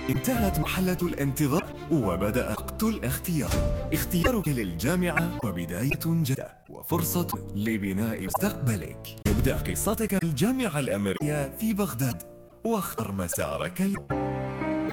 انتهت مرحلة الانتظار وبدأ وقت الاختيار. اختيارك للجامعة وبداية جديدة وفرصة لبناء مستقبلك. ابدأ قصتك في الجامعة الأمريكية في بغداد واختر مسارك اليوم.